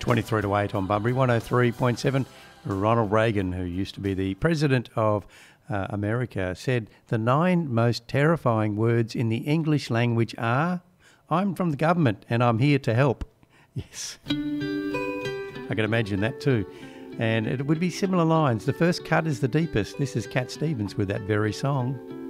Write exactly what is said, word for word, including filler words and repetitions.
twenty-three to eight on Bunbury, one oh three point seven. Ronald Reagan, who used to be the president of uh, America, said the nine most terrifying words in the English language are, I'm from the government and I'm here to help. Yes. I can imagine that too. And it would be similar lines. The first cut is the deepest. This is Cat Stevens with that very song.